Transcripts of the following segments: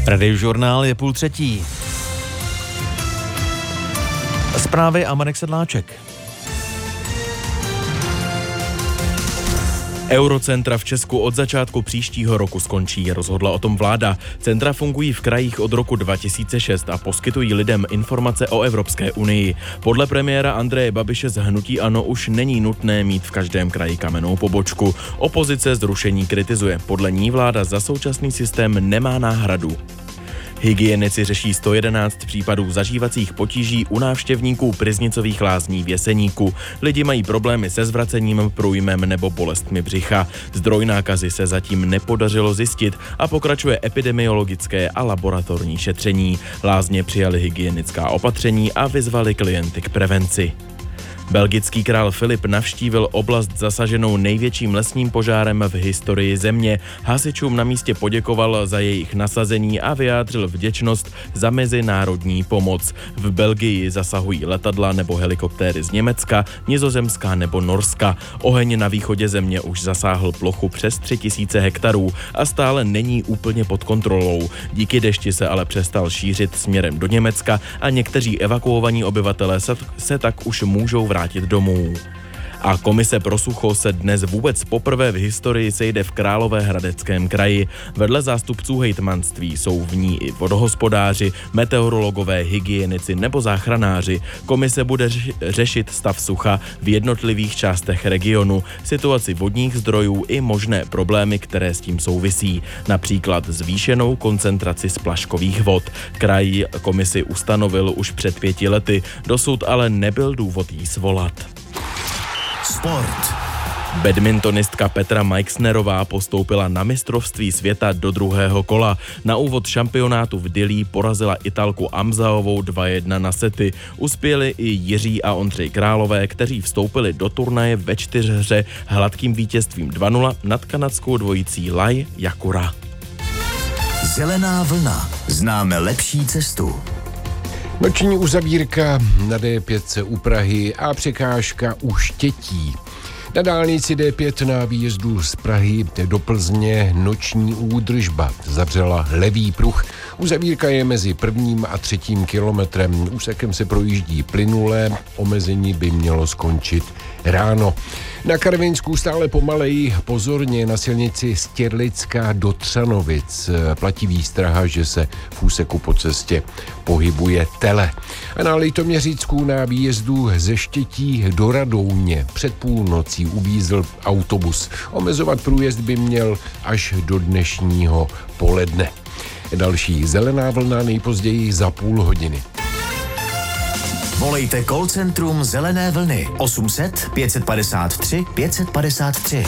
Radiožurnál je 2:30. Zprávy a Marek Sedláček. Eurocentra v Česku od začátku příštího roku skončí, rozhodla o tom vláda. Centra fungují v krajích od roku 2006 a poskytují lidem informace o Evropské unii. Podle premiéra Andreje Babiše z hnutí ANO už není nutné mít v každém kraji kamennou pobočku. Opozice zrušení kritizuje. Podle ní vláda za současný systém nemá náhradu. Hygienici řeší 111 případů zažívacích potíží u návštěvníků Pryznicových lázní v Jeseníku. Lidi mají problémy se zvracením, průjmem nebo bolestmi břicha. Zdroj nákazy se zatím nepodařilo zjistit a pokračuje epidemiologické a laboratorní šetření. Lázně přijali hygienická opatření a vyzvali klienty k prevenci. Belgický král Filip navštívil oblast zasaženou největším lesním požárem v historii země. Hasičům na místě poděkoval za jejich nasazení a vyjádřil vděčnost za mezinárodní pomoc. V Belgii zasahují letadla nebo helikoptéry z Německa, Nizozemska nebo Norska. Oheň na východě země už zasáhl plochu přes 3000 hektarů a stále není úplně pod kontrolou. Díky dešti se ale přestal šířit směrem do Německa a někteří evakuovaní obyvatelé se tak už můžou vrátit domů. A komise pro sucho se dnes vůbec poprvé v historii sejde v Královéhradeckém kraji. Vedle zástupců hejtmanství jsou v ní i vodohospodáři, meteorologové, hygienici nebo záchranáři. Komise bude řešit stav sucha v jednotlivých částech regionu, situaci vodních zdrojů i možné problémy, které s tím souvisí. Například zvýšenou koncentraci splaškových vod. Kraj komisi ustanovil už před 5 lety, dosud ale nebyl důvod jí svolat. Sport. Badmintonistka Petra Majksnerová postoupila na mistrovství světa do druhého kola. Na úvod šampionátu v Dillí porazila Italku Amzaovou 2-1 na sety. Uspěli i Jiří a Ondřej Králové, kteří vstoupili do turnaje ve 4hře hladkým vítězstvím 2-0 nad kanadskou dvojicí Lai Jakura. Zelená vlna. Známe lepší cestu. Noční uzavírka na D5 u Prahy a překážka u Štětí. Na dálnici D5 na výjezdu z Prahy do Plzně noční údržba zavřela levý pruh. Uzavírka je mezi 1. a 3. kilometrem. Úsekem se projíždí plynule, omezení by mělo skončit ráno. Na Karvinsku stále pomaleji, pozorně na silnici Stěrlická do Třanovic. Platí výstraha, že se v úseku po cestě pohybuje tele. A na Litoměřicku na výjezdu ze Štětí do Radouně před půlnocí uvízl autobus. Omezovat průjezd by měl až do dnešního poledne. Další zelená vlna nejpozději za půl hodiny. Volejte call centrum Zelené vlny 800 553 553.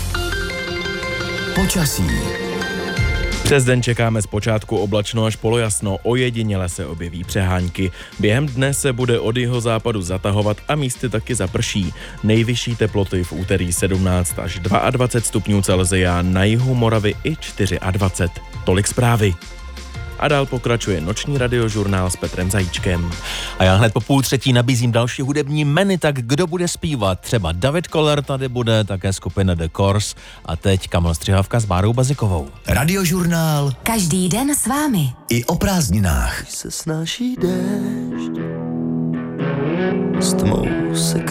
Počasí. Přes den čekáme zpočátku oblačno až polojasno, ojediněle se objeví přehánky. Během dne se bude od jihozápadu zatahovat a místy taky zaprší. Nejvyšší teploty v úterý 17 až 22 stupňů Celsia, na jihu Moravy i 24. Tolik zprávy. A dál pokračuje noční radiožurnál s Petrem Zajíčkem. A já hned po 2:30 nabízím další hudební menu, tak kdo bude zpívat? Třeba David Koller tady bude, také skupina The Course a teď Kamil Střihavka s Bárou Bazikovou. Radiožurnál. Každý den s vámi. I o prázdninách. Se snáší déšť, s tmou se